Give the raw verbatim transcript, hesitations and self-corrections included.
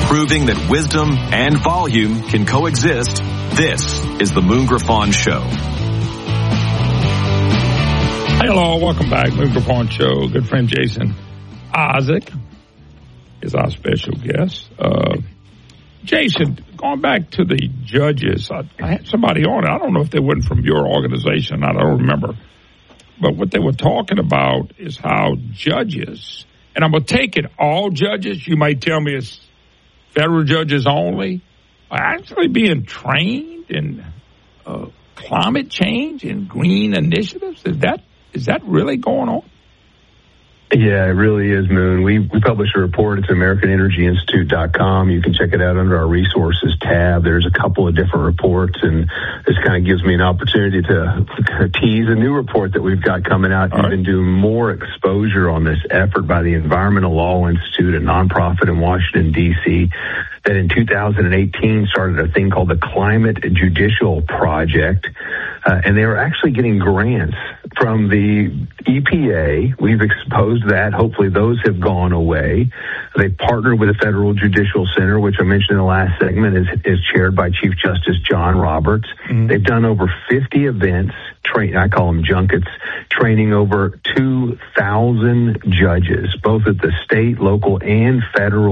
proving that wisdom and volume can coexist. This is the Moon Griffon Show. Hello, welcome back, Moon Griffon Show. Good friend Jason Isaac is our special guest. Uh, Jason, going back to the judges, I, I had somebody on it. I don't know if they went from your organization. I don't remember. But what they were talking about is how judges, and I'm going to take it, all judges, you might tell me it's federal judges only, are actually being trained in uh, climate change and green initiatives. Is that is that really going on? Yeah, it really is, Moon. We we publish a report. It's American Energy Institute dot com. You can check it out under our resources tab. There's a couple of different reports, and this kind of gives me an opportunity to, to tease a new report that we've got coming out, All even right. do more exposure on this effort by the Environmental Law Institute, a nonprofit in Washington, D C, that in two thousand eighteen started a thing called the Climate Judicial Project. Uh, and they were actually getting grants from the E P A. We've exposed that. Hopefully those have gone away. They partnered with the Federal Judicial Center, which I mentioned in the last segment is, is chaired by Chief Justice John Roberts. Mm-hmm. They've done over fifty events, train, I call them junkets, training over two thousand judges, both at the state, local, and federal